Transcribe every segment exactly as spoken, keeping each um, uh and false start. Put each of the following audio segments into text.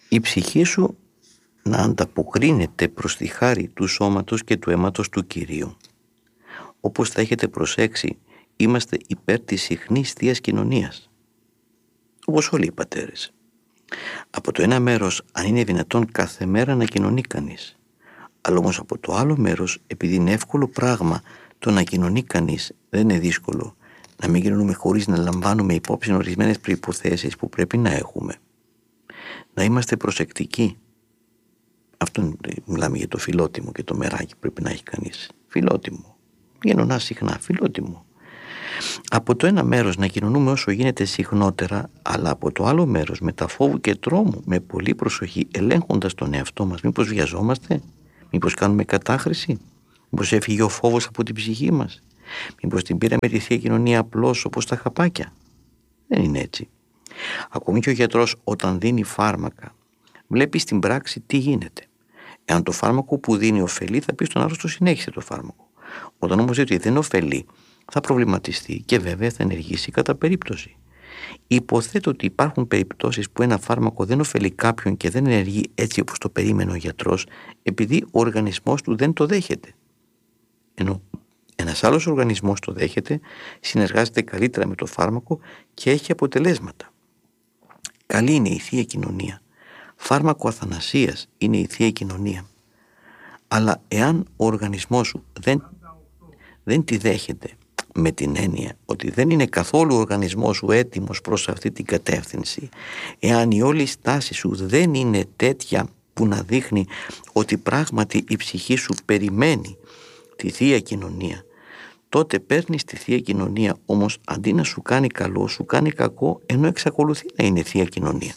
η ψυχή σου να ανταποκρίνεται προς τη χάρη του σώματος και του αίματος του Κυρίου. Όπως θα έχετε προσέξει, είμαστε υπέρ της συχνής θείας κοινωνίας, όπως όλοι οι πατέρες. Από το ένα μέρος, αν είναι δυνατόν κάθε μέρα να κοινωνεί κανείς, αλλά όμως από το άλλο μέρος, επειδή είναι εύκολο πράγμα το να κοινωνεί κανείς, δεν είναι δύσκολο να μην κοινωνούμε χωρίς να λαμβάνουμε υπόψη ορισμένες προϋποθέσεις που πρέπει να έχουμε. Να είμαστε προσεκτικοί. Αυτό μιλάμε για το φιλότιμο και το μεράκι που πρέπει να έχει κανείς. Φιλότιμο. Κοινωνά συχνά, φιλότιμο. Από το ένα μέρος να κοινωνούμε όσο γίνεται συχνότερα, αλλά από το άλλο μέρος με τα φόβου και τρόμου, με πολύ προσοχή, ελέγχοντας τον εαυτό μας. Μήπως βιαζόμαστε, μήπως κάνουμε κατάχρηση, μήπως έφυγε ο φόβος από την ψυχή μας, μήπως την πήραμε τη Θεία Κοινωνία απλώς όπως τα χαπάκια. Δεν είναι έτσι. Ακόμη και ο γιατρός όταν δίνει φάρμακα, βλέπει στην πράξη τι γίνεται. Εάν το φάρμακο που δίνει ωφελεί, θα πει στον άρρωστο συνέχισε το φάρμακο. Όταν όμως δει ότι δεν ωφελεί, θα προβληματιστεί και βέβαια θα ενεργήσει κατά περίπτωση. Υποθέτω ότι υπάρχουν περιπτώσεις που ένα φάρμακο δεν ωφελεί κάποιον και δεν ενεργεί έτσι όπως το περίμενε ο γιατρός, επειδή ο οργανισμός του δεν το δέχεται. Ενώ ένας άλλος οργανισμός το δέχεται, συνεργάζεται καλύτερα με το φάρμακο και έχει αποτελέσματα. Καλή είναι η Θεία Κοινωνία. Φάρμακο αθανασίας είναι η Θεία Κοινωνία. Αλλά εάν ο οργανισμός σου δεν, δεν τη δέχεται, με την έννοια ότι δεν είναι καθόλου ο οργανισμός σου έτοιμος προς αυτή την κατεύθυνση, εάν η όλη στάση σου δεν είναι τέτοια που να δείχνει ότι πράγματι η ψυχή σου περιμένει τη Θεία Κοινωνία, τότε παίρνεις τη Θεία Κοινωνία, όμως αντί να σου κάνει καλό, σου κάνει κακό, ενώ εξακολουθεί να είναι Θεία Κοινωνία.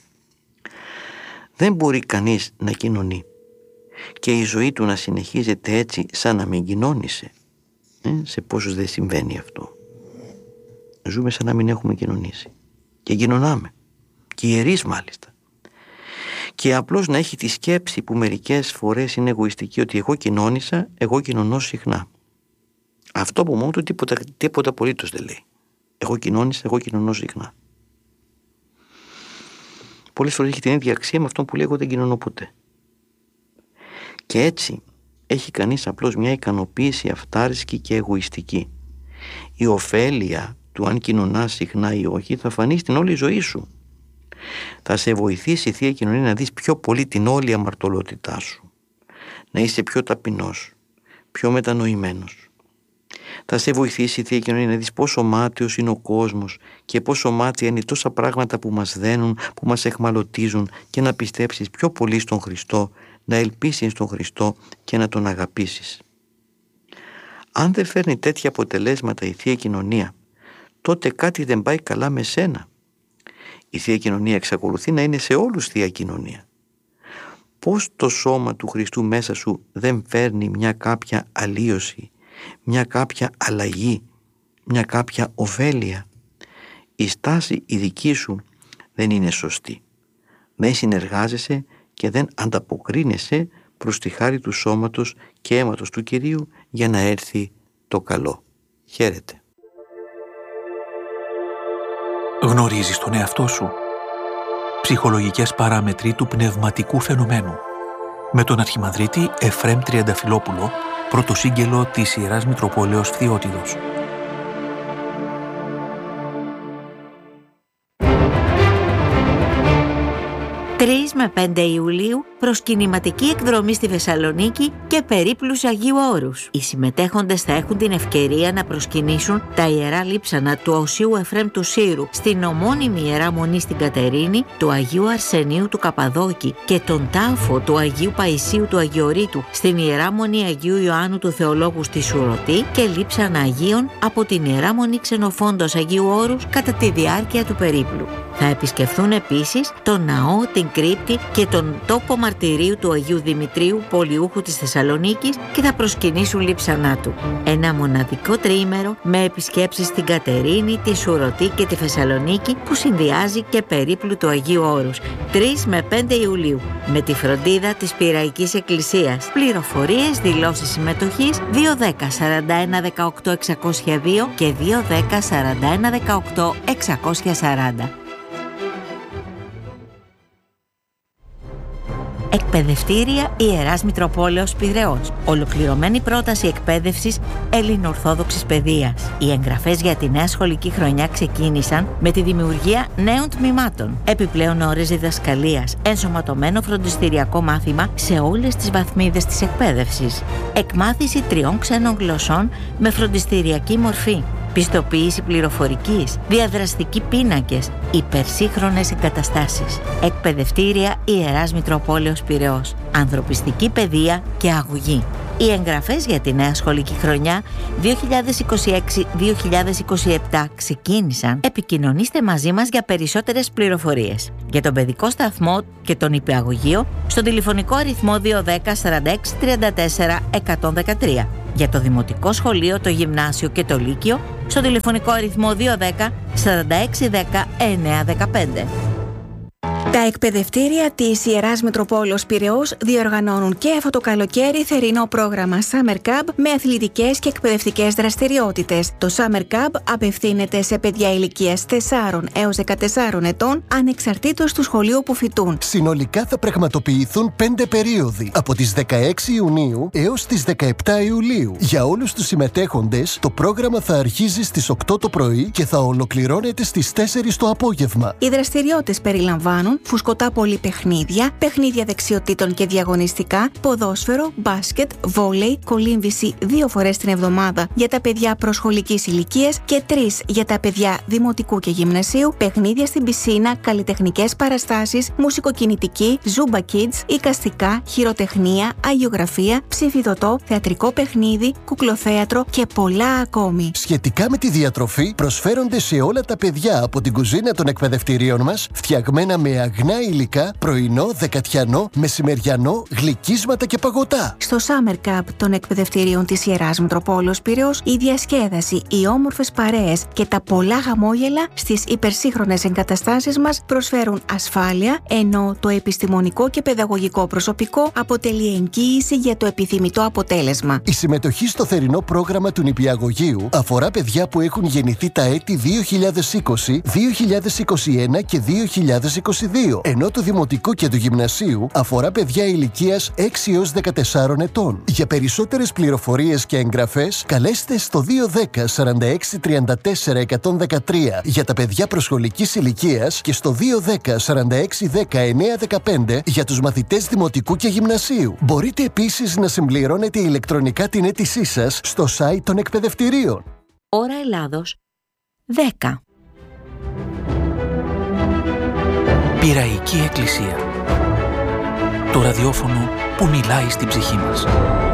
Δεν μπορεί κανείς να κοινωνεί και η ζωή του να συνεχίζεται έτσι σαν να μην κοινώνησε. Ε, σε πόσους δεν συμβαίνει αυτό. Ζούμε σαν να μην έχουμε κοινωνήσει. Και κοινωνάμε. Και ιερείς μάλιστα. Και απλώς να έχει τη σκέψη που μερικές φορές είναι εγωιστική, ότι εγώ κοινώνησα, εγώ κοινωνώ συχνά. Αυτό από μόνο του τίποτα, τίποτα απολύτως δεν λέει. Εγώ κοινώνησα, εγώ κοινωνώ συχνά. Πολλές φορές έχει την ίδια αξία με αυτό που λέει εγώ δεν κοινωνώ ποτέ. Και έτσι έχει κανείς απλώς μια ικανοποίηση αυτάρισκη και εγωιστική. Η ωφέλεια του αν κοινωνάς συχνά ή όχι θα φανεί στην όλη ζωή σου. Θα σε βοηθήσει η Θεία Κοινωνία να δεις πιο πολύ την όλη αμαρτωλότητά σου. Να είσαι πιο ταπεινός, πιο μετανοημένος. Θα σε βοηθήσει η Θεία Κοινωνία να δεις πόσο μάταιος είναι ο κόσμος και πόσο μάτια είναι τόσα πράγματα που μας δένουν, που μας εχμαλωτίζουν, και να πιστέψεις πιο πολύ στον Χριστό, να ελπίσεις στον Χριστό και να τον αγαπήσεις. Αν δεν φέρνει τέτοια αποτελέσματα η Θεία Κοινωνία, τότε κάτι δεν πάει καλά με σένα. Η Θεία Κοινωνία εξακολουθεί να είναι σε όλους Θεία Κοινωνία. Πώς το σώμα του Χριστού μέσα σου δεν φέρνει μια κάποια αλλίωση, μια κάποια αλλαγή, μια κάποια ωφέλεια? Η στάση η δική σου δεν είναι σωστή. Δεν συνεργάζεσαι και δεν ανταποκρίνεσαι προς τη χάρη του σώματος και αίματος του Κυρίου για να έρθει το καλό. Χαίρετε. Γνωρίζεις τον εαυτό σου? Ψυχολογικές παράμετροι του πνευματικού φαινομένου. Με τον Αρχιμανδρίτη Εφραίμ Τριανταφυλόπουλο, πρωτοσύγγελο της Ιεράς Μητροπόλεως Φθιώτιδος. τρεις με πέντε Ιουλίου προσκυνηματική εκδρομή στη Θεσσαλονίκη και περίπλους Αγίου Όρους. Οι συμμετέχοντες θα έχουν την ευκαιρία να προσκυνήσουν τα ιερά λείψανα του Οσίου Εφραίμ του Σύρου, στην ομώνυμη Ιερά Μονή στην Κατερίνη, του Αγίου Αρσενίου του Καπαδόκη και τον τάφο του Αγίου Παϊσίου του Αγιορείτου, στην Ιερά Μονή Αγίου Ιωάννου του Θεολόγου στη Σουρωτή και λείψανα Αγίων από την Ιερά Μονή Ξενοφόντος Αγίου Όρους κατά τη διάρκεια του περίπλου. Θα επισκεφθούν επίσης τον ναό, την κρύπτη και τον τόπο μαρτυρίου του Αγίου Δημητρίου, πολιούχου της Θεσσαλονίκης, και θα προσκυνήσουν λείψανά του. Ένα μοναδικό τριήμερο με επισκέψεις στην Κατερίνη, τη Σουρωτή και τη Θεσσαλονίκη, που συνδυάζει και περίπλου του Αγίου Όρους. τρεις με πέντε Ιουλίου, με τη φροντίδα της Πειραϊκής Εκκλησίας. Πληροφορίες, δηλώσεις συμμετοχής δύο δέκα σαράντα ένα δεκαοκτώ εξακόσια δύο και δύο δέκα σαράντα ένα δεκαοκτώ εξακόσια σαράντα. Εκπαιδευτήρια Ιεράς Μητροπόλεως Πειραιώς. Ολοκληρωμένη πρόταση εκπαίδευσης ελληνοορθόδοξης παιδείας. Οι εγγραφές για τη νέα σχολική χρονιά ξεκίνησαν με τη δημιουργία νέων τμήματων. Επιπλέον ώρες διδασκαλίας, ενσωματωμένο φροντιστηριακό μάθημα σε όλες τις βαθμίδες της εκπαίδευσης. Εκμάθηση τριών ξένων γλωσσών με φροντιστηριακή μορφή. Πιστοποίηση πληροφορικής, διαδραστικοί πίνακες, υπερσύγχρονες εγκαταστάσεις. Εκπαιδευτήρια Ιεράς Μητροπόλεως Πειραιώς. Ανθρωπιστική παιδεία και αγωγή. Οι εγγραφές για τη νέα σχολική χρονιά δύο χιλιάδες είκοσι έξι δύο χιλιάδες είκοσι επτά ξεκίνησαν. Επικοινωνήστε μαζί μας για περισσότερες πληροφορίες. Για τον παιδικό σταθμό και τον υπηαγωγείο στο τηλεφωνικό αριθμό δύο ένα μηδέν σαράντα έξι τριάντα τέσσερα εκατόν δεκατρία. Για το δημοτικό σχολείο, το γυμνάσιο και το λύκειο στο τηλεφωνικό αριθμό δύο ένα μηδέν σαράντα έξι δέκα εννέα δεκαπέντε. Τα εκπαιδευτήρια της Ιεράς Μητροπόλεως Πειραιώς διοργανώνουν και αυτό το καλοκαίρι θερινό πρόγραμμα Summer Camp με αθλητικές και εκπαιδευτικές δραστηριότητες. Το Summer Camp απευθύνεται σε παιδιά ηλικίας τεσσάρων έως δεκατεσσάρων ετών, ανεξαρτήτως του σχολείου που φοιτούν. Συνολικά θα πραγματοποιηθούν πέντε περίοδοι, από τις δεκαέξι Ιουνίου έως τις δεκαεπτά Ιουλίου. Για όλους τους συμμετέχοντες, το πρόγραμμα θα αρχίζει στις οκτώ το πρωί και θα ολοκληρώνεται στις τέσσερις το απόγευμα. Οι δραστηριότητες περιλαμβάνουν φουσκωτά πολυπαιχνίδια, παιχνίδια δεξιοτήτων και διαγωνιστικά, ποδόσφαιρο, μπάσκετ, βόλεϊ, κολύμβηση δύο φορές την εβδομάδα για τα παιδιά προσχολικής ηλικίας και τρεις για τα παιδιά δημοτικού και γυμνασίου, παιχνίδια στην πισίνα, καλλιτεχνικές παραστάσεις, μουσικοκινητική, Zumba Kids, εικαστικά, χειροτεχνία, αγιογραφία, ψηφιδωτό, θεατρικό παιχνίδι, κουκλοθέατρο και πολλά ακόμη. Σχετικά με τη διατροφή, προσφέρονται σε όλα τα παιδιά από την κουζίνα των εκπαιδευτηρίων μας, φτιαγμένα με αγνά υλικά, πρωινό, δεκατιανό, μεσημεριανό, γλυκίσματα και παγωτά. Στο Summer Camp των εκπαιδευτηρίων της Ιεράς Μητροπόλεως Πειραιώς, η διασκέδαση, οι όμορφες παρέες και τα πολλά χαμόγελα στις υπερσύγχρονες εγκαταστάσεις μας προσφέρουν ασφάλεια, ενώ το επιστημονικό και παιδαγωγικό προσωπικό αποτελεί εγγύηση για το επιθυμητό αποτέλεσμα. Η συμμετοχή στο θερινό πρόγραμμα του νηπιαγωγείου αφορά παιδιά που έχουν γεννηθεί τα έτη δύο χιλιάδες είκοσι, δύο χιλιάδες είκοσι ένα και δύο χιλιάδες είκοσι δύο, ενώ το δημοτικό και του γυμνασίου αφορά παιδιά ηλικίας έξι έως δεκατεσσάρων ετών. Για περισσότερες πληροφορίες και εγγραφές, καλέστε στο δύο ένα μηδέν σαράντα έξι τριάντα τέσσερα εκατόν δεκατρία για τα παιδιά προσχολικής ηλικίας και στο δύο ένα μηδέν σαράντα έξι δέκα εννέα δεκαπέντε για τους μαθητές δημοτικού και γυμνασίου. Μπορείτε επίσης να συμπληρώνετε ηλεκτρονικά την αίτησή σας στο site των εκπαιδευτηρίων. Ώρα Ελλάδος δέκα. Πειραϊκή Εκκλησία. Το ραδιόφωνο που μιλάει στην ψυχή μας.